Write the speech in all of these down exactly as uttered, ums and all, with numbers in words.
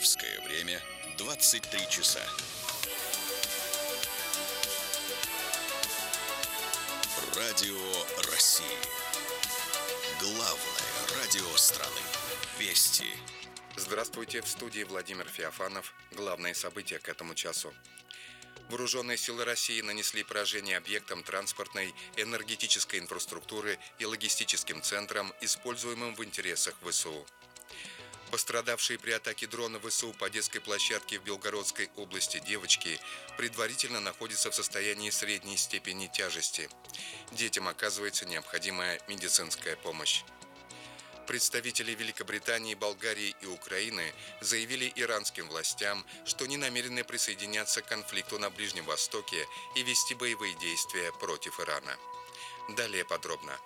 Московское время двадцать три часа. Радио России. Главное радио страны. Вести. Здравствуйте, в студии Владимир Феофанов. Главные события к этому часу. Вооруженные силы России нанесли поражение объектам транспортной, энергетической инфраструктуры и логистическим центрам, используемым в интересах ВСУ. Пострадавшие при атаке дрона ВСУ по детской площадке в Белгородской области девочки предварительно находятся в состоянии средней степени тяжести. Детям оказывается необходимая медицинская помощь. Представители Великобритании, Болгарии и Украины заявили иранским властям, что не намерены присоединяться к конфликту на Ближнем Востоке и вести боевые действия против Ирана. Далее подробно.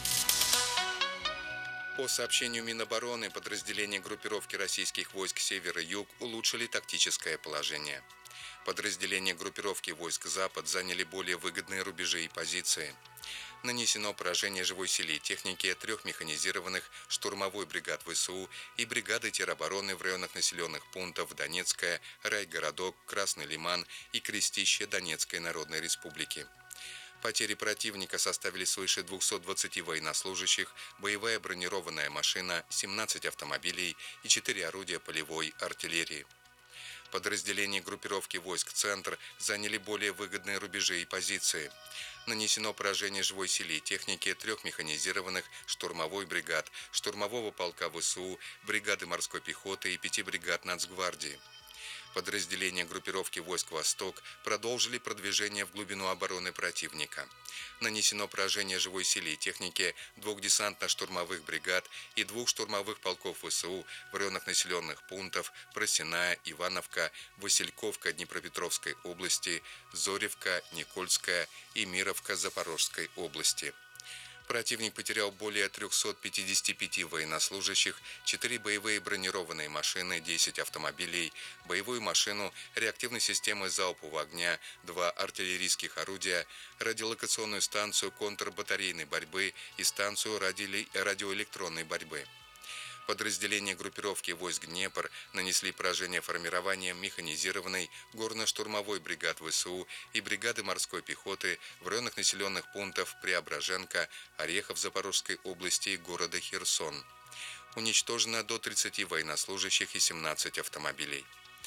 По сообщению Минобороны, подразделения группировки российских войск «Север» и «Юг» улучшили тактическое положение. Подразделения группировки войск «Запад» заняли более выгодные рубежи и позиции. Нанесено поражение живой силе и технике трех механизированных штурмовой бригад ВСУ и бригады теробороны в районах населенных пунктов Донецкая, Райгородок, Красный Лиман и Крестище Донецкой Народной Республики. Потери противника составили свыше двухсот двадцати военнослужащих, боевая бронированная машина, семнадцать автомобилей и четыре орудия полевой артиллерии. Подразделения группировки войск «Центр» заняли более выгодные рубежи и позиции. Нанесено поражение живой силе и технике трех механизированных штурмовой бригад, штурмового полка ВСУ, бригады морской пехоты и пяти бригад Нацгвардии. Подразделения группировки войск «Восток» продолжили продвижение в глубину обороны противника. Нанесено поражение живой силе и технике двух десантно-штурмовых бригад и двух штурмовых полков ВСУ в районах населенных пунктов Просиная, Ивановка, Васильковка Днепропетровской области, Зоревка, Никольская и Мировка Запорожской области. Противник потерял более трёхсот пятидесяти пяти военнослужащих, четыре боевые бронированные машины, десять автомобилей, боевую машину, реактивной системы залпового огня, два артиллерийских орудия, радиолокационную станцию контрбатарейной борьбы и станцию ради... радиоэлектронной борьбы. Подразделения группировки войск «Днепр» нанесли поражение формированием механизированной горно-штурмовой бригад ВСУ и бригады морской пехоты в районах населенных пунктов Преображенка, Орехов Запорожской области и города Херсон. Уничтожено до тридцати военнослужащих и семнадцати автомобилей.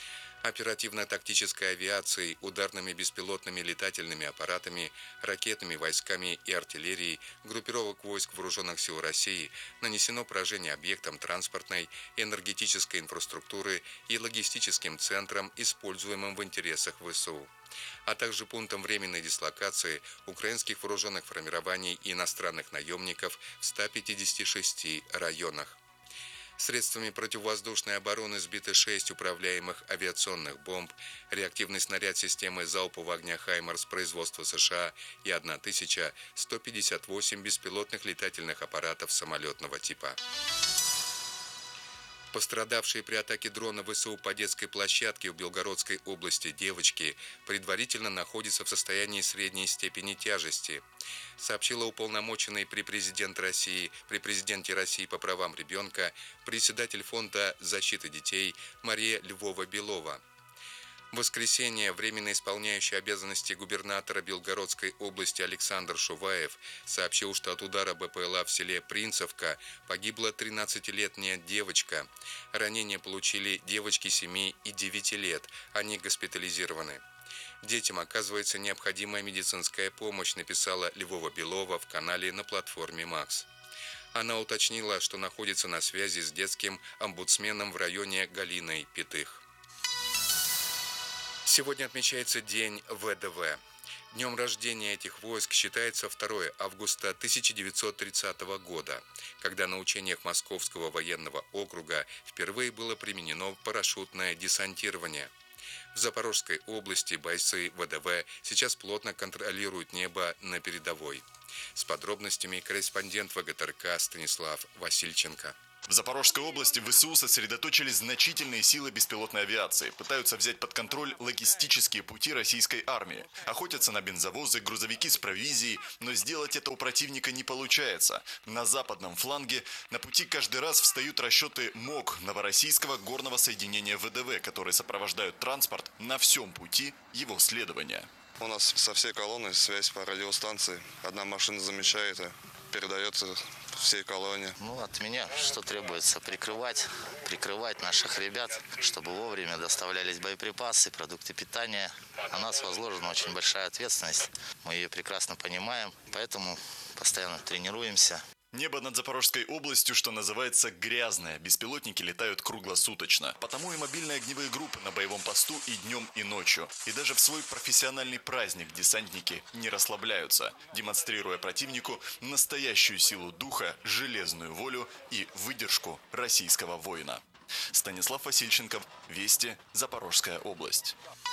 Оперативно-тактической авиацией, ударными беспилотными летательными аппаратами, ракетными войсками и артиллерией группировок войск Вооруженных сил России нанесено поражение объектам транспортной, энергетической инфраструктуры и логистическим центрам, используемым в интересах ВСУ, а также пунктам временной дислокации украинских вооруженных формирований и иностранных наемников в ста пятидесяти шести районах. Средствами противовоздушной обороны сбиты шесть управляемых авиационных бомб, реактивный снаряд системы залпового огня «Хаймарс» производства США и тысяча сто пятьдесят восемь беспилотных летательных аппаратов самолетного типа. Пострадавшие при атаке дрона ВСУ по детской площадке в Белгородской области девочки предварительно находятся в состоянии средней степени тяжести, сообщила уполномоченный при президенте России, при президенте России по правам ребенка, председатель Фонда защиты детей Мария Львова-Белова. В воскресенье временно исполняющий обязанности губернатора Белгородской области Александр Шуваев сообщил, что от удара БПЛА в селе Принцевка погибла тринадцатилетняя девочка. Ранения получили девочки семи и девяти лет. Они госпитализированы. Детям оказывается необходимая медицинская помощь, написала Львова-Белова в канале на платформе «Макс». Она уточнила, что находится на связи с детским омбудсменом в районе Галиной Пятых. Сегодня отмечается День ВДВ. Днем рождения этих войск считается второе августа тысяча девятьсот тридцатого года, когда на учениях Московского военного округа впервые было применено парашютное десантирование. В Запорожской области бойцы ВДВ сейчас плотно контролируют небо на передовой. С подробностями корреспондент ВГТРК Станислав Васильченко. В Запорожской области ВСУ сосредоточили значительные силы беспилотной авиации, пытаются взять под контроль логистические пути российской армии, охотятся на бензовозы, грузовики с провизией, но сделать это у противника не получается. На западном фланге на пути каждый раз встают расчеты МОК, Новороссийского горного соединения ВДВ, которые сопровождают транспорт на всем пути его следования. У нас со всей колонной связь по радиостанции. Одна машина замечает и передается всей колонии. Ну, от меня что требуется? Прикрывать, прикрывать наших ребят, чтобы вовремя доставлялись боеприпасы, продукты питания. На нас возложена очень большая ответственность. Мы ее прекрасно понимаем, поэтому постоянно тренируемся. Небо над Запорожской областью, что называется, грязное. Беспилотники летают круглосуточно. Потому и мобильные огневые группы на боевом посту и днем, и ночью. И даже в свой профессиональный праздник десантники не расслабляются, демонстрируя противнику настоящую силу духа, железную волю и выдержку российского воина. Станислав Васильченко, Вести, Запорожская область.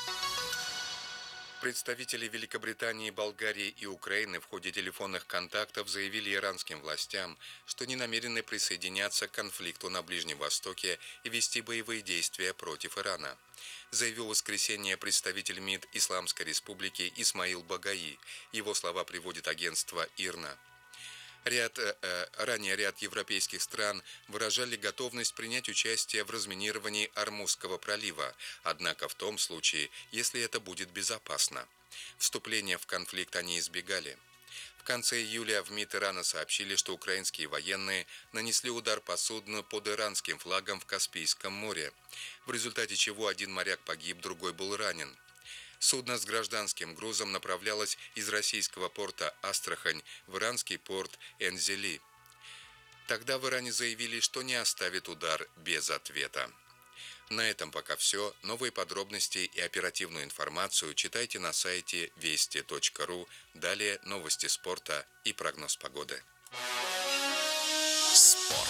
Представители Великобритании, Болгарии и Украины в ходе телефонных контактов заявили иранским властям, что не намерены присоединяться к конфликту на Ближнем Востоке и вести боевые действия против Ирана. Заявил в воскресенье представитель МИД Исламской Республики Исмаил Багаи. Его слова приводит агентство ИРНА. Ряд, э, ранее ряд европейских стран выражали готовность принять участие в разминировании Ормузского пролива, однако в том случае, если это будет безопасно. Вступления в конфликт они избегали. В конце июля в МИД Ирана сообщили, что украинские военные нанесли удар по судну под иранским флагом в Каспийском море, в результате чего один моряк погиб, другой был ранен. Судно с гражданским грузом направлялось из российского порта Астрахань в иранский порт Энзели. Тогда в Иране заявили, что не оставят удар без ответа. На этом пока все. Новые подробности и оперативную информацию читайте на сайте вести точка ру. Далее новости спорта и прогноз погоды. Спорт.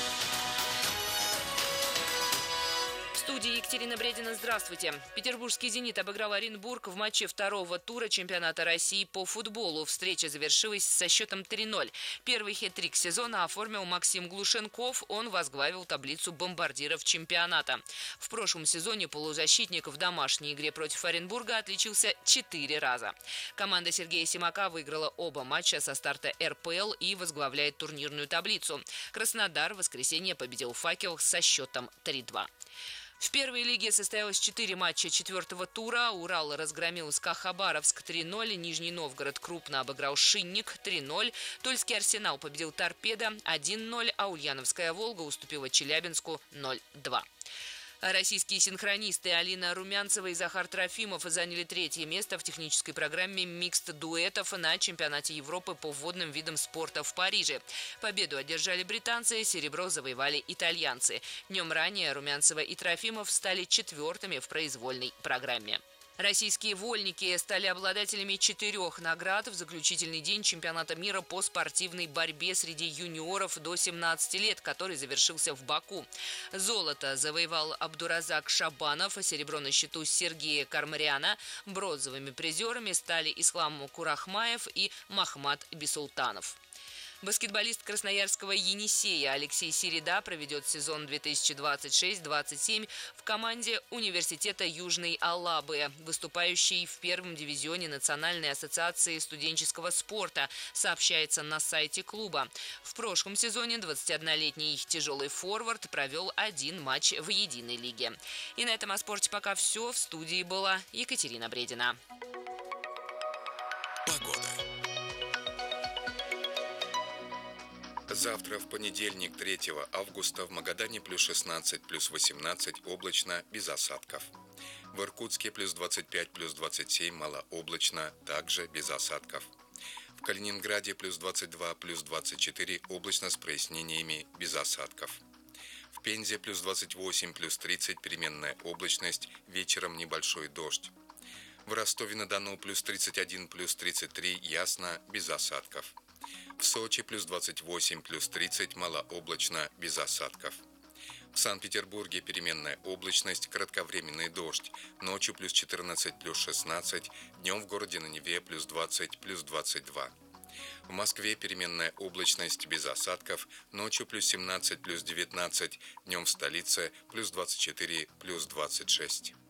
В студии Екатерина Бредина. Здравствуйте. Петербургский «Зенит» обыграл Оренбург в матче второго тура чемпионата России по футболу. Встреча завершилась со счетом три ноль. Первый хет-трик сезона оформил Максим Глушенков. Он возглавил таблицу бомбардиров чемпионата. В прошлом сезоне полузащитник в домашней игре против Оренбурга отличился четыре раза. Команда Сергея Симака выиграла оба матча со старта эр пэ эл и возглавляет турнирную таблицу. Краснодар в воскресенье победил «Факел» со счетом три два. В первой лиге состоялось четыре матча четвертого тура. Урал разгромил СКА Хабаровск три ноль. Нижний Новгород крупно обыграл Шинник три ноль. Тульский Арсенал победил Торпедо один ноль, а Ульяновская Волга уступила Челябинску ноль два. Российские синхронисты Алина Румянцева и Захар Трофимов заняли третье место в технической программе микст-дуэтов на чемпионате Европы по водным видам спорта в Париже. Победу одержали британцы, серебро завоевали итальянцы. Днем ранее Румянцева и Трофимов стали четвертыми в произвольной программе. Российские вольники стали обладателями четырех наград в заключительный день чемпионата мира по спортивной борьбе среди юниоров до семнадцати лет, который завершился в Баку. Золото завоевал Абдуразак Шабанов, серебро на счету Сергея Кармаряна. Бронзовыми призерами стали Ислам Курахмаев и Махмад Бисултанов. Баскетболист красноярского «Енисея» Алексей Середа проведет сезон две тысячи двадцать шесть двадцать семь в команде Университета Южной Алабы, выступающей в первом дивизионе Национальной ассоциации студенческого спорта, сообщается на сайте клуба. В прошлом сезоне двадцатиоднолетний тяжелый форвард провел один матч в единой лиге. И на этом о спорте пока все. В студии была Екатерина Бредина. Погода. Завтра, в понедельник, третьего августа, в Магадане плюс шестнадцать, плюс восемнадцать, облачно, без осадков. В Иркутске плюс двадцать пять, плюс двадцать семь, малооблачно, также без осадков. В Калининграде плюс двадцать два, плюс двадцать четыре, облачно с прояснениями, без осадков. В Пензе плюс двадцать восемь, плюс тридцать, переменная облачность, вечером небольшой дождь. В Ростове-на-Дону плюс тридцать один, плюс тридцать три, ясно, без осадков. В Сочи плюс двадцать восемь, плюс тридцать, малооблачно, без осадков. В Санкт-Петербурге переменная облачность, кратковременный дождь. Ночью плюс четырнадцать, плюс шестнадцать, днем в городе на Неве плюс двадцать, плюс двадцать два. В Москве переменная облачность без осадков, ночью плюс семнадцать, плюс девятнадцать, днем в столице плюс двадцать четыре, плюс двадцать шесть.